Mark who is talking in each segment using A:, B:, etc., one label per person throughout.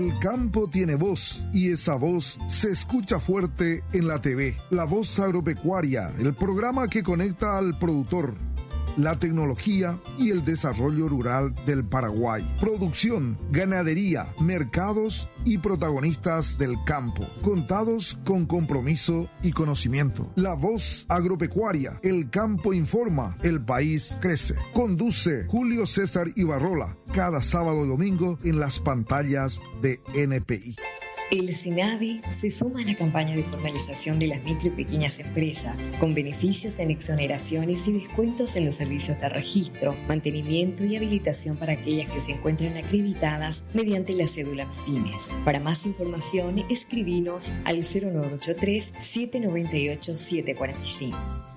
A: El campo tiene voz y esa voz se escucha fuerte en la TV. La Voz Agropecuaria, el programa que conecta al productor, la tecnología y el desarrollo rural del Paraguay. Producción, ganadería, mercados y protagonistas del campo, contados con compromiso y conocimiento. La Voz Agropecuaria, el campo informa, el país crece. Conduce Julio César Ibarrola, cada sábado y domingo en las pantallas de NPI.
B: El SENAVE se suma a la campaña de formalización de las micro y pequeñas empresas, con beneficios en exoneraciones y descuentos en los servicios de registro, mantenimiento y habilitación para aquellas que se encuentran acreditadas mediante la cédula MIPYMES. Para más información, escribinos al 0983-798-745.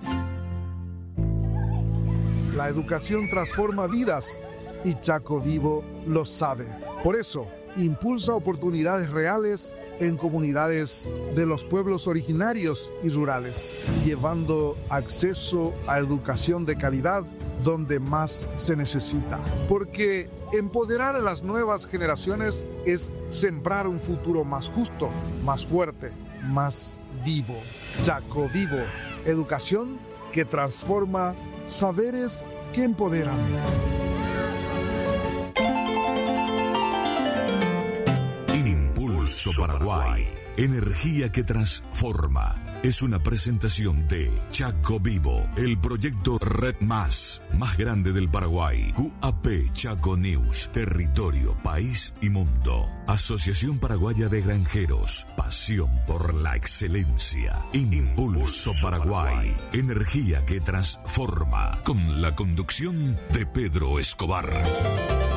A: La educación transforma vidas y Chaco Vivo lo sabe. Por eso, impulsa oportunidades reales en comunidades de los pueblos originarios y rurales, llevando acceso a educación de calidad donde más se necesita. Porque empoderar a las nuevas generaciones es sembrar un futuro más justo, más fuerte, más vivo. Chaco Vivo, educación que transforma, saberes que empoderan.
C: Impulso Paraguay, energía que transforma. Es una presentación de Chaco Vivo, el proyecto Red más grande del Paraguay. QAP Chaco News, territorio, país y mundo. Asociación Paraguaya de Granjeros, pasión por la excelencia. Impulso Paraguay, energía que transforma. Con la conducción de Pedro Escobar.